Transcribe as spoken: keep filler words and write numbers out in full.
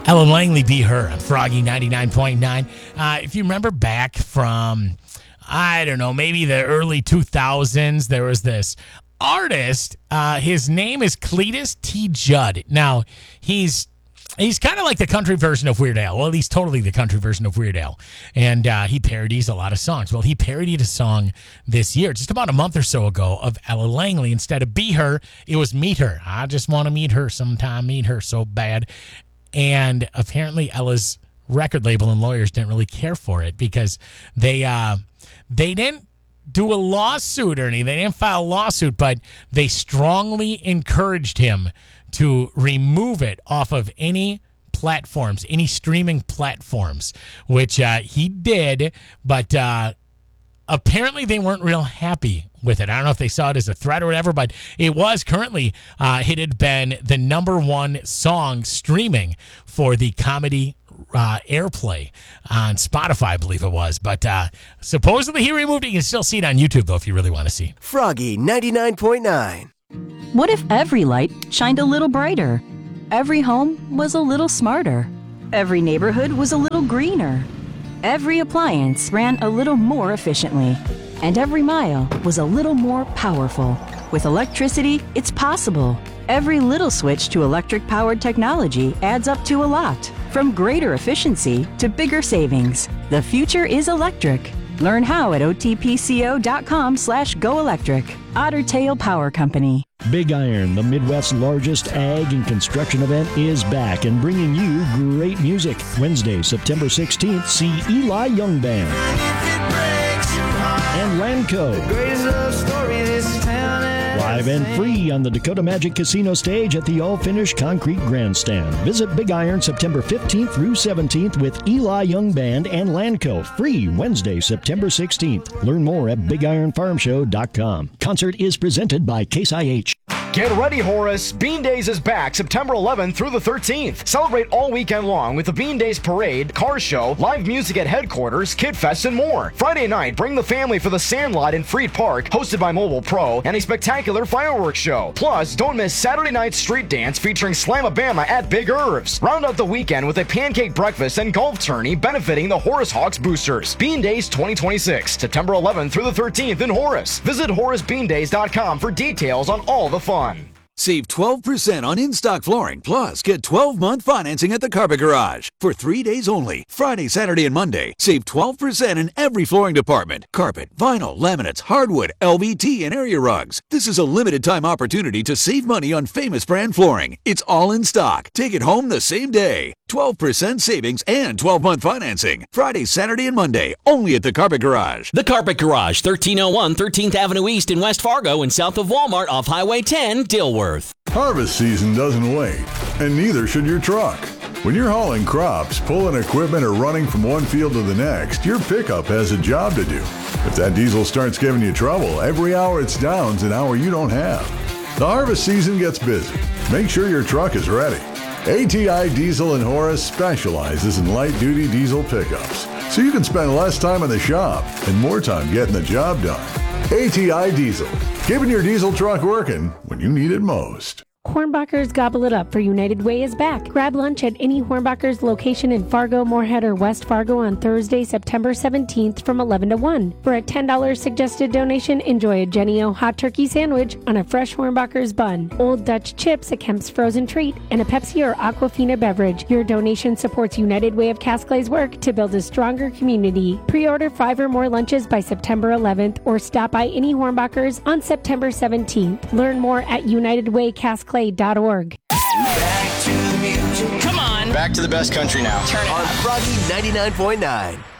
Ellen Langley, Be Her on Froggy ninety-nine point nine. Uh, if you remember back from, I don't know, maybe the early two thousands, there was this artist. Uh, his name is Cletus T. Judd. Now, he's He's kind of like the country version of Weird Al. Well, he's totally the country version of Weird Al. And uh, he parodies a lot of songs. Well, he parodied a song this year, just about a month or so ago, of Ella Langley. Instead of Be Her, it was Meet Her. I just want to meet her sometime, meet her so bad. And apparently Ella's record label and lawyers didn't really care for it because they uh, they didn't do a lawsuit or anything. They didn't file a lawsuit, but they strongly encouraged him to remove it off of any platforms, any streaming platforms, which uh, he did, but uh, apparently they weren't real happy with it. I don't know if they saw it as a threat or whatever, but it was currently, uh, it had been the number one song streaming for the comedy uh, airplay on Spotify, I believe it was. But uh, supposedly he removed it. You can still see it on YouTube, though, if you really want to see. Froggy ninety-nine point nine. What if every light shined a little brighter? Every home was a little smarter. Every neighborhood was a little greener. Every appliance ran a little more efficiently. And every mile was a little more powerful. With electricity, it's possible. Every little switch to electric-powered technology adds up to a lot. From greater efficiency to bigger savings. The future is electric. Learn how at otpco.com slash go electric. Otter Tail Power Company. Big Iron, the Midwest's largest ag and construction event, is back and bringing you great music. Wednesday, September sixteenth, see Eli Young Band and Lanco. Live and free on the Dakota Magic Casino stage at the all-finished concrete grandstand. Visit Big Iron September fifteenth through seventeenth with Eli Young Band and Lanco. Free Wednesday, September sixteenth. Learn more at big iron farm show dot com. Concert is presented by Case I H. Get ready, Horace! Bean Days is back September eleventh through the thirteenth. Celebrate all weekend long with the Bean Days Parade, car show, live music at headquarters, Kid Fest, and more. Friday night, bring the family for the Sandlot in Freed Park, hosted by Mobile Pro, and a spectacular fireworks show. Plus, don't miss Saturday night street dance featuring Slamabama at Big Irv's. Round out the weekend with a pancake breakfast and golf tourney benefiting the Horace Hawks boosters. Bean Days twenty twenty-six, September eleventh through the thirteenth in Horace. Visit horace bean days dot com for details on all the fun. Save twelve percent on in-stock flooring, plus get twelve-month financing at the Carpet Garage. For three days only, Friday, Saturday, and Monday, save twelve percent in every flooring department. Carpet, vinyl, laminates, hardwood, L V T, and area rugs. This is a limited-time opportunity to save money on famous brand flooring. It's all in stock. Take it home the same day. twelve percent savings and twelve-month financing. Friday, Saturday, and Monday, only at the Carpet Garage. The Carpet Garage, thirteen oh one thirteenth Avenue East in West Fargo and south of Walmart off Highway ten, Dilworth. Harvest season doesn't wait, and neither should your truck. When you're hauling crops, pulling equipment, or running from one field to the next, your pickup has a job to do. If that diesel starts giving you trouble, every hour it's down's an hour you don't have. The harvest season gets busy. Make sure your truck is ready. A T I Diesel in Horace specializes in light-duty diesel pickups, so you can spend less time in the shop and more time getting the job done. A T I Diesel, keeping your diesel truck working when you need it most. Hornbachers gobble it up for United Way is back. Grab lunch at any Hornbachers location in Fargo, Moorhead, or West Fargo on Thursday, September seventeenth from eleven to one. For a ten dollars suggested donation, enjoy a Jenny O hot turkey sandwich on a fresh Hornbachers bun, Old Dutch chips, a Kemp's frozen treat, and a Pepsi or Aquafina beverage. Your donation supports United Way of Casclay's work to build a stronger community. Pre-order five or more lunches by September eleventh or stop by any Hornbachers on September seventeenth. Learn more at united way casclay dot org. Back to the music. Come on. Back to the best country now. Turn it On up. Froggy ninety-nine point nine.